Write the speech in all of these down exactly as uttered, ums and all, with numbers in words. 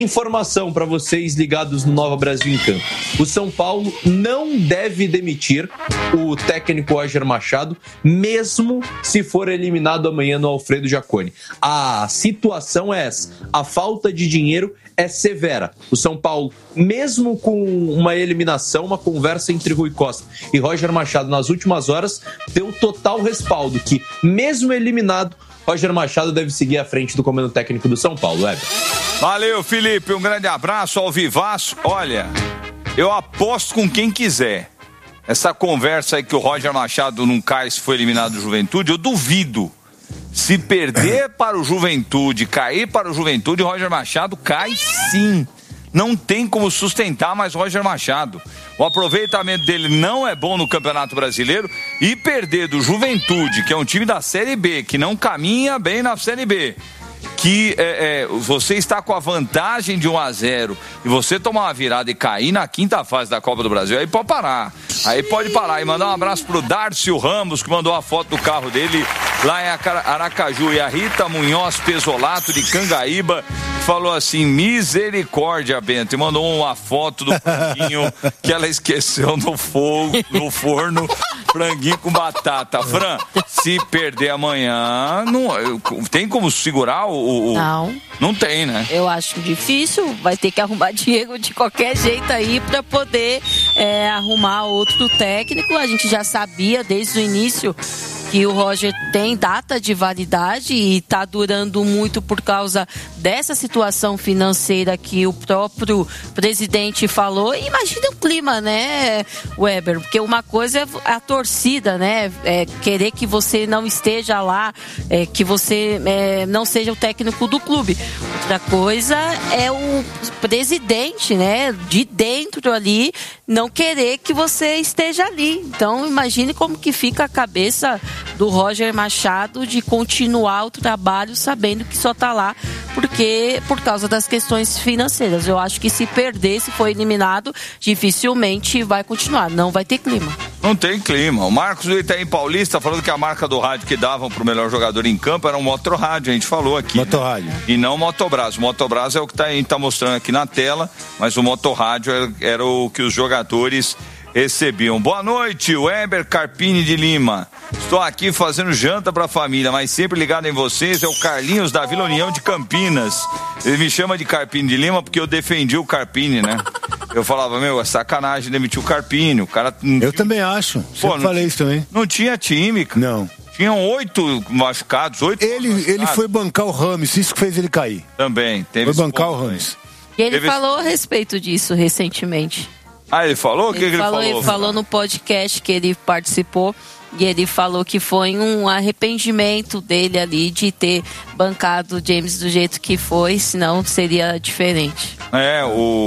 Informação para vocês ligados no Nova Brasil em Campo. O São Paulo não deve demitir o técnico Roger Machado, mesmo se for eliminado amanhã no Alfredo Jaconi. A situação é essa. A falta de dinheiro é severa. O São Paulo, mesmo com uma eliminação, uma conversa entre Rui Costa e Roger Machado nas últimas horas, deu total respaldo que, mesmo eliminado, Roger Machado deve seguir à frente do comando técnico do São Paulo. Weber. Valeu, Felipe. Um grande abraço ao vivaço. Olha, eu aposto com quem quiser. Essa conversa aí que o Roger Machado não cai se for eliminado do Juventude, eu duvido. Se perder para o Juventude, cair para o Juventude, o Roger Machado cai sim. Não tem como sustentar mais Roger Machado. O aproveitamento dele não é bom no Campeonato Brasileiro e perder do Juventude, que é um time da Série B, que não caminha bem na Série B, que é, é, você está com a vantagem de um a zero e você tomar uma virada e cair na quinta fase da Copa do Brasil, aí pode parar. Aí pode parar. E mandar um abraço pro Darcio Ramos, que mandou a foto do carro dele lá em Aracaju. E a Rita Munhoz Pesolato, de Cangaíba, falou assim: misericórdia, Bento. E mandou uma foto do franguinho que ela esqueceu no fogo, no forno. Franguinho com batata. Fran, se perder amanhã, não, tem como segurar o, o... Não. Não tem, né? Eu acho difícil. Vai ter que arrumar Diego de qualquer jeito aí para poder é, arrumar outro técnico. A gente já sabia desde o início que o Roger tem data de validade e está durando muito por causa dessa situação financeira que o próprio presidente falou. E imagina o clima, né, Weber? Porque uma coisa é a torcida, né? É querer que você não esteja lá, é, que você é, não seja o técnico do clube. Outra coisa é o presidente, né, de dentro ali, não querer que você esteja ali. Então, imagine como que fica a cabeça do Roger Machado de continuar o trabalho sabendo que só está lá porque por causa das questões financeiras. Eu acho que se perder, se for eliminado, dificilmente vai continuar, não vai ter clima. Não tem clima. O Marcos do Itaim Paulista falando que a marca do rádio que davam pro melhor jogador em campo era um motorrádio, a gente falou aqui. Motorrádio. Né? E não Motobras. O Motobras é o que tá, a gente tá mostrando aqui na tela, mas o motorrádio era, era o que os jogadores recebiam. Boa noite, Weber Carpini de Lima. Estou aqui fazendo janta para a família, mas sempre ligado em vocês é o Carlinhos da Vila União de Campinas. Ele me chama de Carpini de Lima porque eu defendi o Carpini, né? Eu falava, meu, é sacanagem demitir o Carpini. O cara. Eu também acho. Pô, sempre falei isso também. Não tinha time, cara. Não. Tinham oito machucados, oito. Ele, machucados. Ele foi bancar o Rames, isso que fez ele cair. Também. Teve foi bancar o Rames. E ele teve... falou a respeito disso recentemente. Ah, ele falou? O que, ele, que ele falou, falou? Ele falou no podcast que ele participou e ele falou que foi um arrependimento dele ali de ter bancado o James do jeito que foi, senão seria diferente. É, o,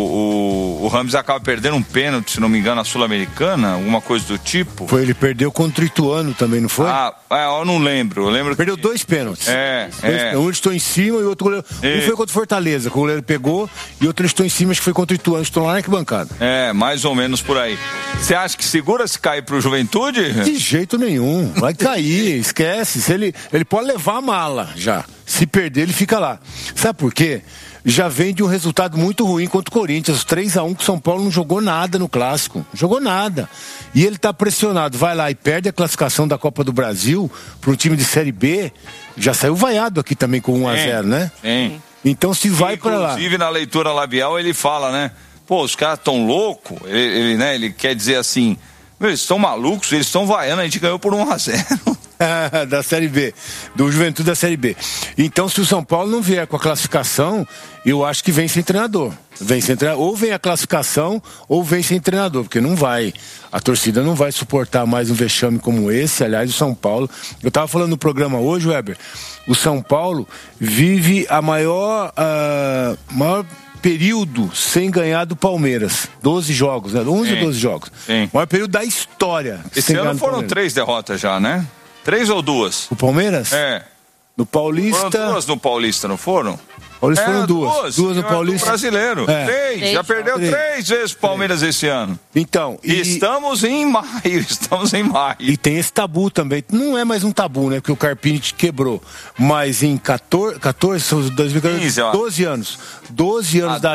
o, o Ramos acaba perdendo um pênalti, se não me engano, na Sul-Americana, alguma coisa do tipo. Foi, ele perdeu contra o Ituano também, não foi? Ah, é, eu não lembro. Eu lembro perdeu que... dois pênaltis. É, dois, é. Um estou em cima e o outro goleiro. É. Um foi contra o Fortaleza, que o goleiro pegou, e outro estou em cima, acho que foi contra o Ituano, estou lá na arquibancada. É, mais ou menos por aí. Você acha que segura se cair pro Juventude? De jeito nenhum. Vai cair, esquece. Se ele, ele pode levar a mala já. Se perder, ele fica lá. Sabe por quê? Já vem de um resultado muito ruim contra o Corinthians, três a um, que o São Paulo não jogou nada no Clássico, não jogou nada. E ele tá pressionado, vai lá e perde a classificação da Copa do Brasil para um time de Série B, já saiu vaiado aqui também com um a zero, né? Sim. Então se vai para lá. Inclusive na leitura labial ele fala, né? Pô, os caras tão loucos, ele, ele, né, ele quer dizer assim, meu, eles estão malucos, eles estão vaiando, a gente ganhou por um a zero. Da Série B, do Juventude da Série B. Então, se o São Paulo não vier com a classificação, eu acho que vem sem treinador. Vem sem treinador. Ou vem a classificação, ou vem sem treinador, porque não vai. A torcida não vai suportar mais um vexame como esse. Aliás, o São Paulo. Eu estava falando no programa hoje, Weber. O São Paulo vive a maior. Uh, maior período sem ganhar do Palmeiras. doze jogos, né? onze ou doze jogos. Sim. O maior período da história. Esse ano foram três derrotas já, né? Três ou duas? O Palmeiras? É. No Paulista... Foram duas no Paulista, não foram? Paulista É, foram duas. Duas, duas no Paulista. Brasileiro. É. Três. Três. Já perdeu Três. três vezes o Palmeiras Três. esse ano. Então. E... Estamos em maio. Estamos em maio. E tem esse tabu também. Não é mais um tabu, né? Porque o Carpini te quebrou. Mas em quatorze, quatorze, dois mil e quatorze, quinze, doze anos. doze anos Ah, da